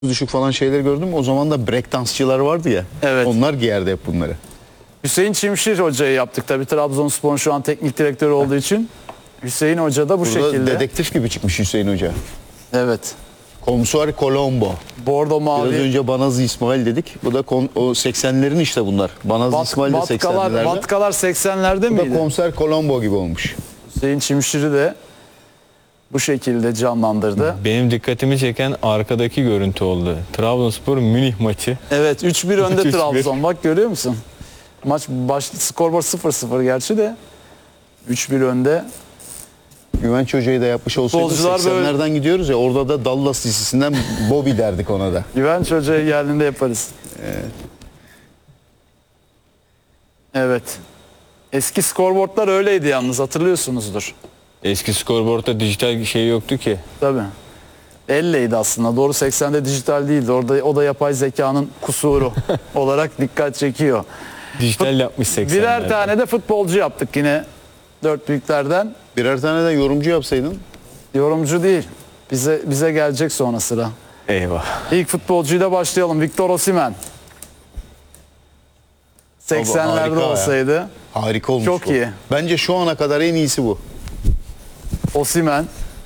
düşük falan şeyler gördüm. O zaman da break dansçılar vardı ya. Evet. Onlar giyerdi hep bunları. Hüseyin Çimşir Hoca'yı yaptık tabii, Trabzonspor'un şu an teknik direktörü olduğu için. Hüseyin Hoca da bu Burada şekilde. dedektif gibi çıkmış Hüseyin Hoca. Evet. Komsuar Colombo. Bordo mavi. Biraz önce Banazı İsmail dedik. Bu da o 80'lerin işte bunlar. Banazı İsmail de 80'lerde. Vatkalar 80'lerde Bu da miydi? Komiser Colombo gibi olmuş. Hüseyin Çimşir'i de bu şekilde canlandırdı. Benim dikkatimi çeken arkadaki görüntü oldu. Trabzonspor Münih maçı. Evet, 3-1 önde 3-1. Trabzon. Bak görüyor musun? Maç skorboard 0-0 gerçi de 3-1 önde. Güvenç Hoca'yı da yapmış olsaydı Futbolcular 80'lerden gidiyoruz ya, orada da Dallas dizisinden Bobby derdik ona da. Güvenç Hoca'ya geldiğinde yaparız. Evet. Eski skorboardlar öyleydi yalnız, hatırlıyorsunuzdur. Eski skorboardta dijital şey yoktu ki. Tabii. Elleydi aslında. Doğru, 80'de dijital değildi. Orada o da yapay zekanın kusuru olarak dikkat çekiyor. Dijital yapmış 80'lerde. Birer tane de futbolcu yaptık yine dört büyüklerden. Birer tane de yorumcu yapsaydın. Yorumcu değil. Bize gelecek sonra sıra. Eyvah. İlk futbolcuyla başlayalım. Victor Osimhen. 80'lerde harika ya. olsaydı. Harika olmuş Çok bu. iyi. Bence şu ana kadar en iyisi bu. Osimhen.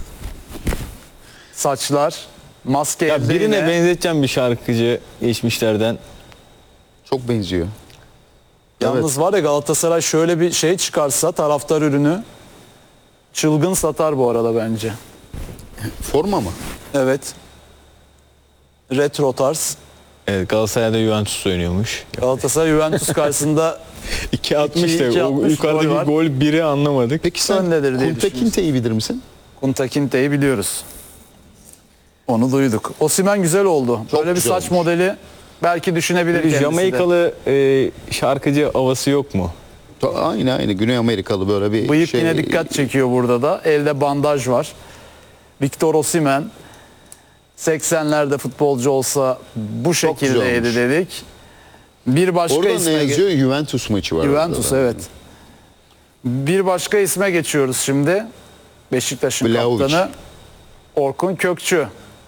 Saçlar. Maske Ya ellerine. birine benzeteceğim bir şarkıcı geçmişlerden. Çok benziyor. Yalnız var ya, Galatasaray şöyle bir şey çıkarsa, taraftar ürünü, çılgın satar bu arada bence. Forma mı? Evet. Retro tarz. Evet, Galatasaray'da Juventus oynuyormuş. Galatasaray Juventus karşısında 2.60 da 2.60 o gol yukarıdaki var. gol 1'i anlamadık. Peki sen Öndedir diye Kunta Kinte'yi bilir misin? Kunta Kinte'yi biliyoruz. Onu duyduk. Osimhen güzel oldu. Çok Böyle bir güzel saç olmuş. modeli belki düşünebilir Bir kendisi de. Jamaikalı şarkıcı havası yok mu? Aynı. Güney Amerikalı böyle bir Bıyık şey. yine dikkat çekiyor burada da. Elde bandaj var. Victor Osimhen 80'lerde futbolcu olsa bu şekildeydi olmuş. dedik. Bir başka Orada ne isme yazıyor? Juventus maçı var. Juventus, orada da. evet. Bir başka isme geçiyoruz şimdi. Beşiktaş'ın Vlahovic. kaptanı Orkun Kökçü.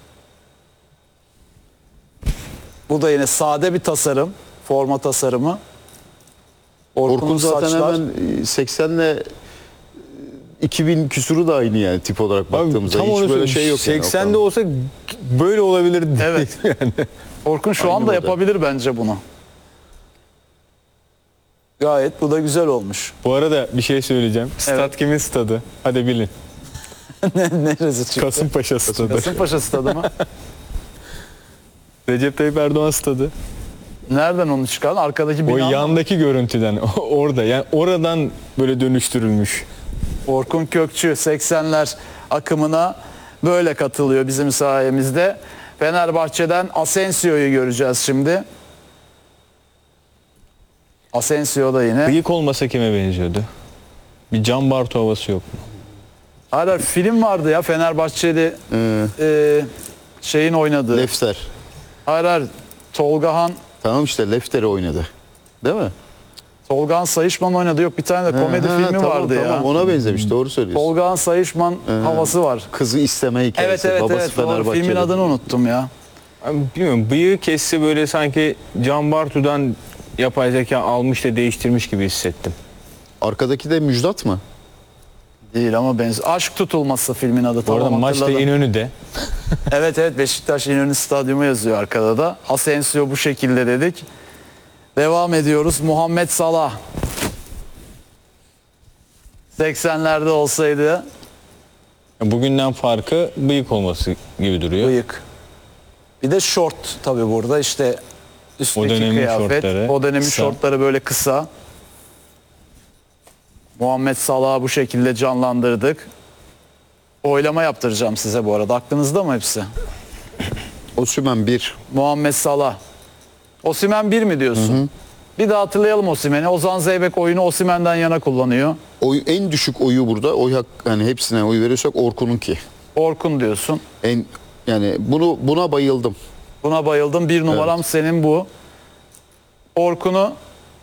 Bu da yine sade bir tasarım, forma tasarımı. Orkun zaten saçlar. hemen 80'le 2000 küsuru da aynı yani tip olarak baktığımızda. Tam Hiç onu böyle şey yok. yani 80'de olsa böyle olabilirdi. Evet. yani. Orkun şu Aynı anda model. yapabilir bence bunu. Gayet bu da güzel olmuş. Bu arada bir şey söyleyeceğim. Stat kimin stadı? Hadi bilin. Neresi çıktı? Kasımpaşa stadı. Kasımpaşa stadı mı? Recep Tayyip Erdoğan stadı. Nereden onu çıkardın? Arkadaki O bina mı? yandaki görüntüden orada, yani oradan böyle dönüştürülmüş. Orkun Kökçü 80'ler akımına böyle katılıyor bizim sayemizde. Fenerbahçe'den Asensio'yu göreceğiz şimdi. Asensio da yine. Bıyık olmasa kime benziyordu? Bir Can Bartu havası yok mu? Hala film vardı ya Fenerbahçe'de şeyin oynadığı. Lefter. Hayır, Tolgahan Tamam işte Lefter'i oynadı. Değil mi? Tolgahan Sayışman oynadı. Yok, bir tane de komedi filmi tamam, vardı ya. Tamam ona benzemiş, doğru söylüyorsun. Tolgahan Sayışman havası var. Kızı isteme hikayesi. Evet Babası evet, doğru. Fenerbahçeli. Filmin adını unuttum ya. Ben bilmiyorum, bıyığı kesse böyle sanki Can Bartu'dan yapay zeka almış da değiştirmiş gibi hissettim. Arkadaki de Müjdat mı? Değil ama Aşk Tutulması filmin adı. Bu arada Tamam, maçta hatırladım. İnönü'de. Evet Beşiktaş İnönü Stadyumu yazıyor arkada da. Asensio bu şekilde dedik. Devam ediyoruz. Muhammed Salah. 80'lerde olsaydı Bugünden farkı bıyık olması gibi duruyor. bıyık. Bir de şort tabii burada işte üstteki O dönemin kıyafet. şortları O dönemin kısa. şortları böyle kısa. Muhammed Salah'ı bu şekilde canlandırdık. Oylama yaptıracağım size bu arada. Aklınızda mı hepsi? Osimhen 1. Muhammed Salah. Osimhen 1 mi diyorsun? Bir daha hatırlayalım Osimhen'i. Ozan Zeybek oyunu Osimhen'den yana kullanıyor. En düşük oyu burada. Yani hepsine oy veriyorsak Orkun'unki. Orkun diyorsun. Yani buna bayıldım. Buna bayıldım. Bir numaram senin bu. Orkun'u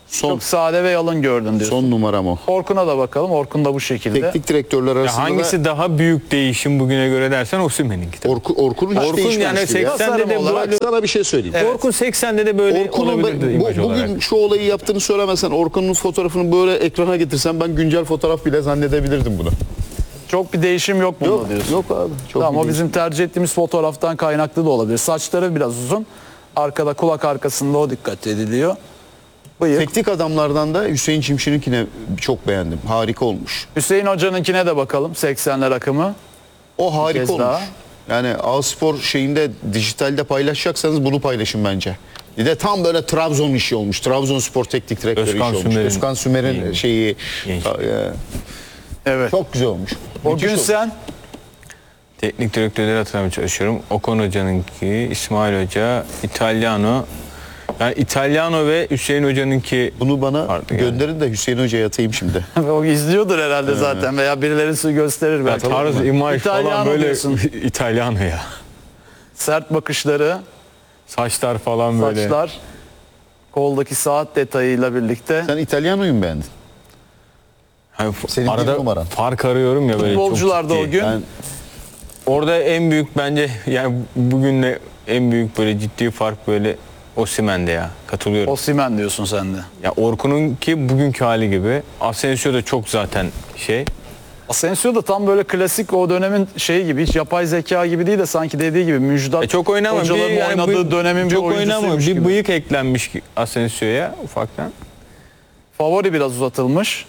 Çok sade ve yalın gördüm diyorsun. Son numaram o. Orkun'a da bakalım. Orkun da bu şekilde. Teknik direktörler Ya arasında hangisi daha büyük değişim bugüne göre dersen Osimhen'inki. tabii. Orkun'un hiç Orkun yani değişmemişti ya. 80'de de olarak- böyle, Sana bir şey söyleyeyim. Evet. Orkun 80'de de böyle Orkun'un olabilirdi imaj bugün olarak. şu olayı yaptığını söylemesen Orkun'un fotoğrafını böyle ekrana getirsen ben güncel fotoğraf bile zannedebilirdim bunu. Çok bir değişim yok bunda Yok, diyorsun. yok abi. Çok Tamam, iyi o değil. bizim tercih ettiğimiz fotoğraftan kaynaklı da olabilir. Saçları biraz uzun. Arkada kulak arkasında o dikkat ediliyor. Bıyık. Teknik adamlardan da Hüseyin Çimşir'inkine çok beğendim. Harika olmuş. Hüseyin Hoca'nınkine de bakalım. 80'ler akımı. O harika kez olmuş. daha. Yani A-Spor şeyinde dijitalde paylaşacaksanız bunu paylaşın bence. Bir de tam böyle Trabzon işi olmuş. Trabzonspor teknik direktörü işi Özkan olmuş. Sümer'in- Özkan Sümer'in şeyi Genç. Evet. çok güzel olmuş. O Müthiş gün olmuş. sen Teknik direktörleri hatırlamaya çalışıyorum. Okan Hoca'nınki, İsmail Hoca, İtalyano. Yani İtalyano ve Hüseyin Hoca'nınki Bunu bana Artık yani. gönderin de Hüseyin Hoca'ya atayım şimdi. o izliyordur herhalde zaten veya birileri gösterir ya belki. tarz, imaj İtalyano falan böyle diyorsun. İtalyano ya. Sert bakışları, Saçlar falan böyle. saçlar, koldaki saat detayıyla birlikte. Sen İtalyano'yu mu beğendin? Hani Senin bir arada numaran. fark arıyorum ya böyle çok Futbolcular da ciddi. o gün Ben Orada en büyük bence yani bugünle en büyük böyle ciddi fark böyle Osimhen'de ya. Katılıyorum. Osimhen diyorsun sen de. Ya Orkun'unki bugünkü hali gibi. Asensio da çok zaten şey. Asensio da tam böyle klasik o dönemin şeyi gibi, hiç yapay zeka gibi değil de sanki dediği gibi Müjdat Çok oynama. hocaların oynadığı dönemin bir çok oynama. oyuncusuymuş Bir gibi. bıyık eklenmiş Asensio'ya ufaktan. Favori biraz uzatılmış.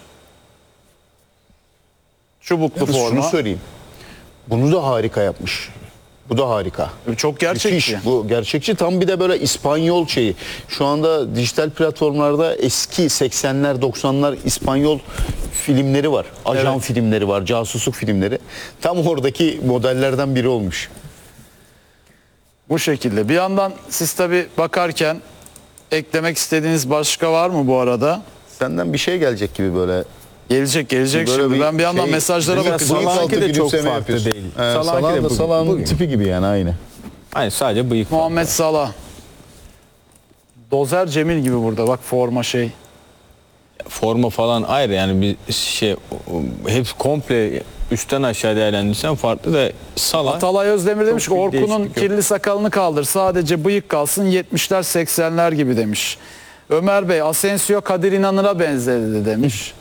Çubuklu yalnız şunu forma. söyleyeyim. Bunu da harika yapmış. Bu da harika. Çok gerçekçi. Müthiş. Bu gerçekçi, tam bir de böyle İspanyol şeyi. Şu anda dijital platformlarda eski 80'ler 90'lar İspanyol filmleri var. Ajan Evet. filmleri var, casusluk filmleri. Tam oradaki modellerden biri olmuş. Bu şekilde. Bir yandan siz tabi bakarken eklemek istediğiniz başka var mı bu arada? Senden bir şey gelecek gibi böyle. Gelecek Böyle şimdi. Ben bir yandan şey, mesajlara bıyık bakacağım. Salah'ınki altı de çok gülümseme farklı yapıyorsun. değil. Salah'ınki Salah'ınki de de bugün- Salah'ın bugün. tipi gibi yani aynı. Hani sadece bıyık. Muhammed Salah. Dozer Cemil gibi burada. Bak forma şey. Forma falan ayrı yani bir şey hepsi komple üstten aşağı değerlendirsen farklı da Salah Atalay Özdemir demiş ki Çok bir Orkun'un değişiklik yok. kirli sakalını kaldır. Sadece bıyık kalsın 70'ler 80'ler gibi demiş. Ömer Bey Asensio Kadir İnanır'a benzedi demiş.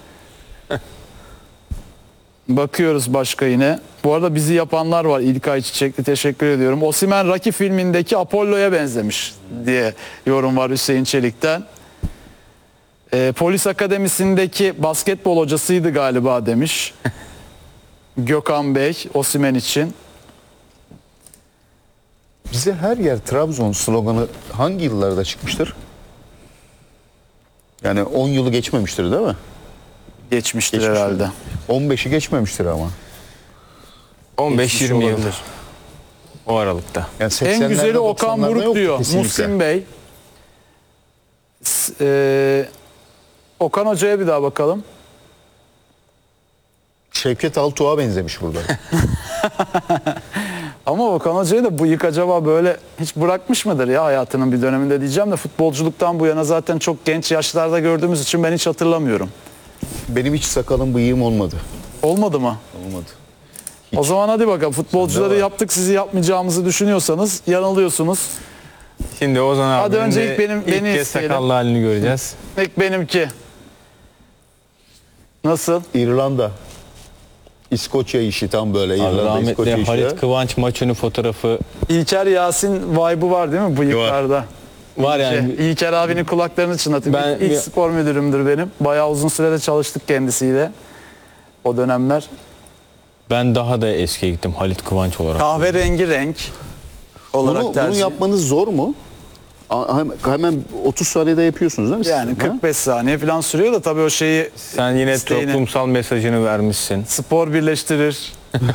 Bakıyoruz başka yine. Bu arada bizi yapanlar var. İlkay Çiçekli teşekkür ediyorum. Osimhen Rocky filmindeki Apollo'ya benzemiş diye yorum var Hüseyin Çelik'ten. Polis Akademisi'ndeki basketbol hocasıydı galiba demiş. Gökhan Bey Osimhen için. Bize her yer Trabzon sloganı hangi yıllarda çıkmıştır? Yani 10 yılı geçmemiştir değil mi? Geçmiştir Geçmiştir. herhalde. 15'i geçmemiştir ama. 15-20 yıl olabilir. o aralıkta. Yani En 80'lerde, güzeli Okan 90'larda Buruk yoktu diyor. kesinlikle. Muhsin Bey. Okan Hoca'ya bir daha bakalım. Şevket Altuğ'a benzemiş burada. Ama Okan Hoca'yı da bıyık acaba böyle hiç bırakmış mıdır ya hayatının bir döneminde diyeceğim de futbolculuktan bu yana zaten çok genç yaşlarda gördüğümüz için ben hiç hatırlamıyorum. Benim hiç sakalım bıyığım olmadı. Olmadı mı? Olmadı. O zaman hadi bakalım futbolcuları Sende var. yaptık sizi yapmayacağımızı düşünüyorsanız yanılıyorsunuz. Şimdi Ozan Hadi abinin önce de ilk beni kez isteyelim. sakallı halini göreceğiz. İlk benimki. Nasıl? İrlanda. İskoçya işi tam böyle. İrlanda İskoçya Rahmetli işi. Halit Kıvanç maç önü fotoğrafı İlker Yasin vibe'ı var değil mi bıyıklarda? var yani. İlker abinin kulaklarını çınlatayım. Ben- İlk spor müdürümdür benim. Bayağı uzun sürede çalıştık kendisiyle. O dönemler. Ben daha da eskiye gittim Halit Kıvanç olarak. Kahverengi renk olarak Bunu tercih. yapmanız zor mu? Hemen 30 saniyede yapıyorsunuz değil mi? siz? Yani Ha? 45 saniye falan sürüyor da tabii o şeyi Sen yine İsteğini. toplumsal mesajını vermişsin. spor birleştirir.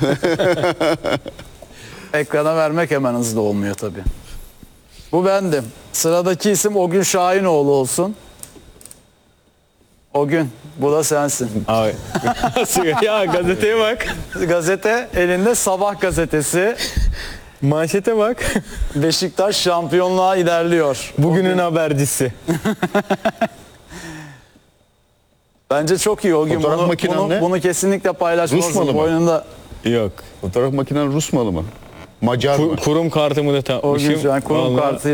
Ekrana vermek hemen hızlı olmuyor tabii. Bu bendim. Sıradaki isim O Gün Şahinoğlu olsun. O gün. Bu da sensin. Abi. Ya gazeteye bak. Gazete elinde Sabah gazetesi. Manşete bak. Beşiktaş şampiyonluğa ilerliyor. Bugünün habercisi. Bence çok iyi o gün. Fotoğraf makinen ne? Bunu kesinlikle paylaşmalısın. Rus malı mı? Boynunda Yok. Fotoğraf makinen Rus malı mı? Macar mı? Kurum kartımı da o gün takmışım. şu an kurum Vallahi kartı